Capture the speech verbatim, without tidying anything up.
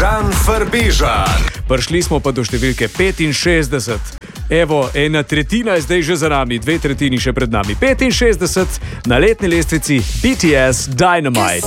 Boštjan Farbežan. Prišli smo pa do številke petinšestdeset. Evo, ena tretjina je zdaj že za nami, dve tretjini še pred nami. petinšestdeset na letni lestvici B T S Dynamite.